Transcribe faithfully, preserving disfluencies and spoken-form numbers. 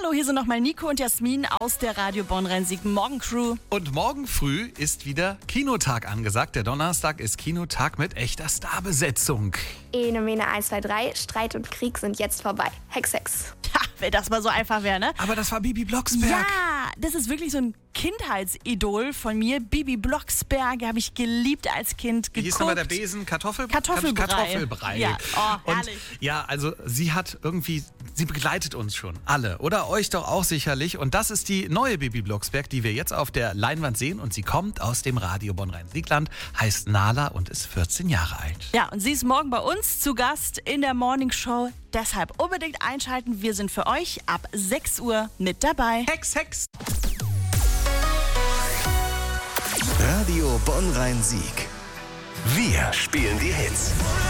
Hallo, hier sind nochmal Nico und Jasmin aus der Radio Bonn-Rhein-Sieg Morgencrew. Und morgen früh ist wieder Kinotag angesagt. Der Donnerstag ist Kinotag mit echter Starbesetzung. Ene, Mene, eins, zwei, drei, Streit und Krieg sind jetzt vorbei. Hex, Hex. Ha, wenn das mal so einfach wäre, ne? Aber das war Bibi Blocksberg. Ja, das ist wirklich so ein Kindheitsidol von mir. Bibi Blocksberg habe ich geliebt als Kind. Wie hieß nochmal der Besen? Kartoffel? Kartoffelbrei. Kartoffelbrei. Ja, oh, herrlich. Und ja, also sie hat irgendwie, sie begleitet uns schon alle. Oder euch doch auch sicherlich. Und das ist die neue Bibi Blocksberg, die wir jetzt auf der Leinwand sehen. Und sie kommt aus dem Radio Bonn-Rhein-Siegland, heißt Nala und ist vierzehn Jahre alt. Ja, und sie ist morgen bei uns zu Gast in der Morning Show. Deshalb unbedingt einschalten. Wir sind für euch ab sechs Uhr mit dabei. Hex, Hex! Radio Bonn-Rhein-Sieg. Wir spielen die Hits.